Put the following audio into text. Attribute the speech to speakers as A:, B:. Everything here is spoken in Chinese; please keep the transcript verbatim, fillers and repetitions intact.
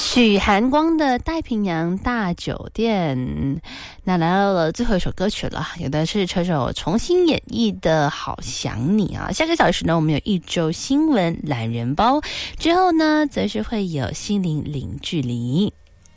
A: 许寒光的太平洋大酒店。那来到了最后一首歌曲了，有的是车手重新演绎的好想你啊。下个小时呢，我们有一周新闻懒人包，之后呢则是会有心灵零距离。